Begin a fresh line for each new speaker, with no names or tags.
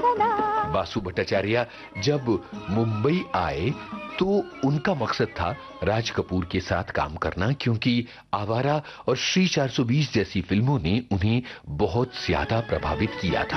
बासु भट्टाचार्य जब मुंबई आए तो उनका मकसद था राज कपूर के साथ काम करना, क्योंकि आवारा और श्री 420 जैसी फिल्मों ने उन्हें बहुत ज्यादा प्रभावित किया था।